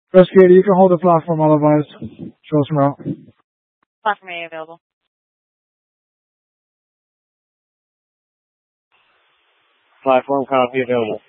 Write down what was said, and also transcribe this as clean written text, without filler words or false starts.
Investigator, you can hold the platform, I'll advise. Show us some route. Platform A available. Platform copy available.